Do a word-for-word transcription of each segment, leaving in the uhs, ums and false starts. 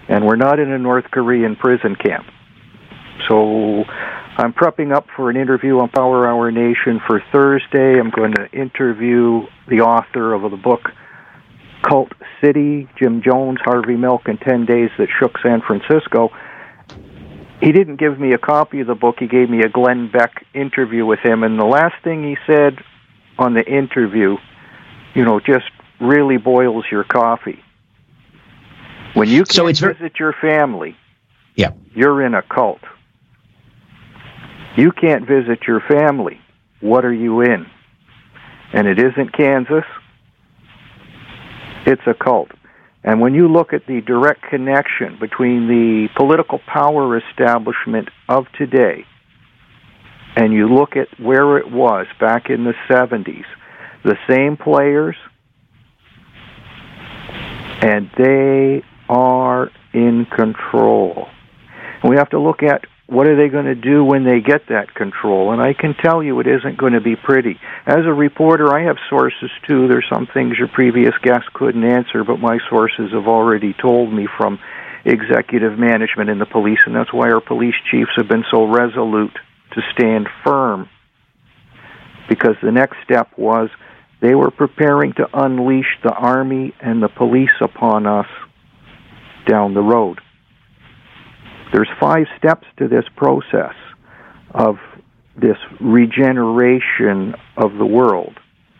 And we're not in a North Korean prison camp. So I'm prepping up for an interview on Power Hour Nation for Thursday. I'm going to interview the author of the book, Cult City, Jim Jones, Harvey Milk, and ten days That Shook San Francisco. He didn't give me a copy of the book. He gave me a Glenn Beck interview with him. And the last thing he said on the interview, you know, just really boils your coffee. When you can't so it's visit ver- your family, yeah. you're in a cult. You can't visit your family. What are you in? And it isn't Kansas. It's a cult. And when you look at the direct connection between the political power establishment of today and you look at where it was back in the seventies, the same players, and they are in control. And we have to look at what are they going to do when they get that control? And I can tell you it isn't going to be pretty. As a reporter, I have sources, too. There's some things your previous guest couldn't answer, but my sources have already told me from executive management in the police, and that's why our police chiefs have been so resolute to stand firm, because the next step was they were preparing to unleash the Army and the police upon us down the road. There's five steps to this process of this regeneration of the world.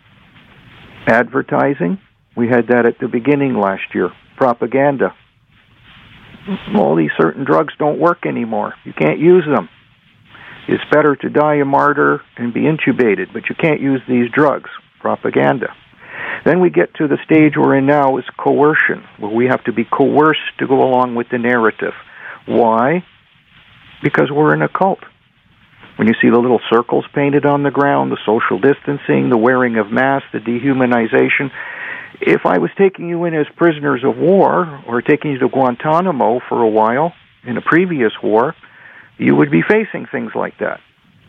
Advertising, we had that at the beginning last year. Propaganda. All these certain drugs don't work anymore. You can't use them. It's better to die a martyr and be intubated, but you can't use these drugs. Propaganda. Then we get to the stage we're in now is coercion, where we have to be coerced to go along with the narrative. Why? Because we're in a cult. When you see the little circles painted on the ground, the social distancing, the wearing of masks, the dehumanization, if I was taking you in as prisoners of war or taking you to Guantanamo for a while in a previous war, you would be facing things like that.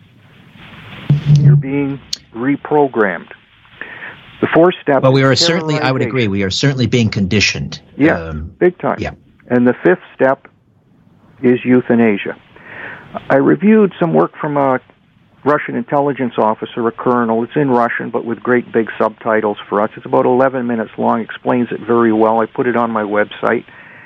You're being reprogrammed. The fourth step Well, we are certainly, I would agree, we are certainly being conditioned. Yeah, um, big time. Yeah. And the fifth step is euthanasia. I reviewed some work from a Russian intelligence officer, a colonel. It's in Russian, but with great big subtitles for us. It's about eleven minutes long, explains it very well. I put it on my website.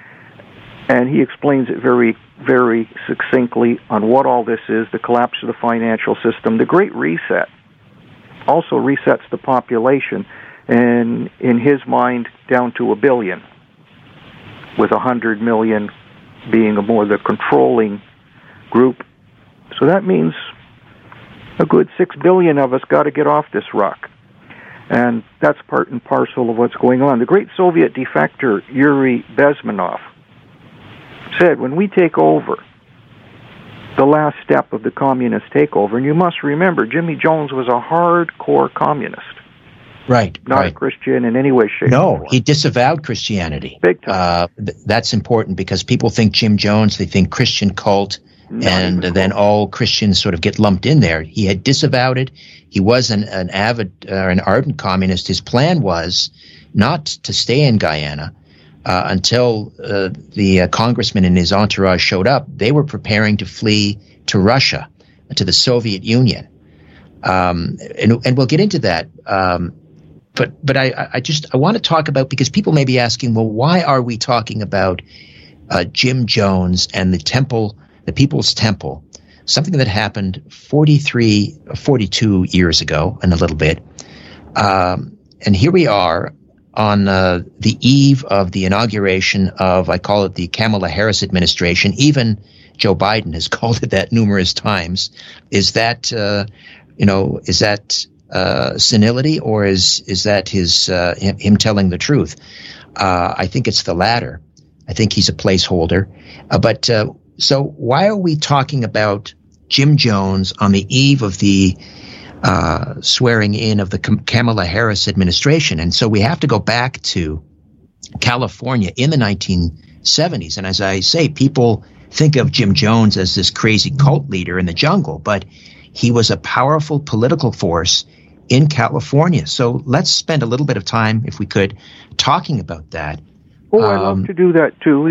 And he explains it very, very succinctly on what all this is, the collapse of the financial system. The Great Reset also resets the population, and in his mind, down to a billion, with a hundred million being a more the controlling group. So that means a good six billion of us got to get off this rock. And that's part and parcel of what's going on. The great Soviet defector Yuri Bezmenov said, when we take over, the last step of the communist takeover, and you must remember, Jimmy Jones was a hardcore communist. Right, Not right. a Christian in any way, shape, No, or form. he disavowed Christianity. Big time. Uh, th- that's important because people think Jim Jones, they think Christian cult, Not and even then close. all Christians sort of get lumped in there. He had disavowed it. He was an, an avid, uh, an ardent communist. His plan was not to stay in Guyana uh, until uh, the uh, congressman and his entourage showed up. They were preparing to flee to Russia, to the Soviet Union. Um, and, and we'll get into that. Um, But but I, I just I want to talk about, because people may be asking, well, why are we talking about uh, Jim Jones and the temple, the People's Temple, something that happened forty-three, forty-two years ago and a little bit. Um, and here we are on uh, the eve of the inauguration of, I call it the Kamala Harris administration. Even Joe Biden has called it that numerous times. Is that, uh, you know, is that uh, senility, or is is that his uh, him, him telling the truth? Uh, I think it's the latter. I think he's a placeholder. Uh, but uh, so why are we talking about Jim Jones on the eve of the uh, swearing in of the Kamala Harris administration? And so we have to go back to California in the nineteen seventies. And as I say, people think of Jim Jones as this crazy cult leader in the jungle, but he was a powerful political force in California. So let's spend a little bit of time, if we could, talking about that. Oh, I'd Um, love to do that too.